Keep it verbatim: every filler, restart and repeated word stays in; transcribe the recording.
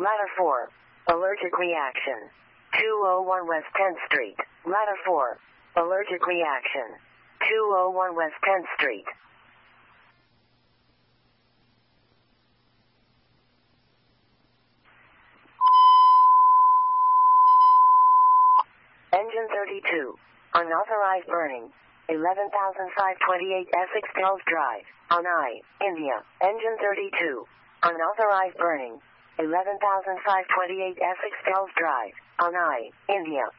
Ladder four. Allergic reaction. two oh one West tenth Street. Ladder four. Allergic reaction. two oh one West tenth Street. Engine thirty-two. Unauthorized burning. eleven thousand five hundred twenty-eight Essex Hills Drive, on I, India. Engine thirty-two. Unauthorized burning. eleven thousand five hundred twenty-eight Essex Hills Drive, on I, India.